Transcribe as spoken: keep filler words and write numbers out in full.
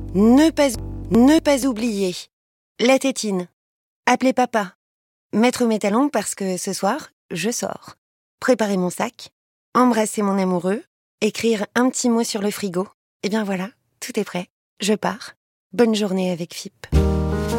Ne pas, ne pas oublier. La tétine. Appeler papa. Mettre mes talons parce que ce soir, je sors. Préparer mon sac. Embrasser mon amoureux. Écrire un petit mot sur le frigo. Et bien voilà, tout est prêt. Je pars. Bonne journée avec F I P.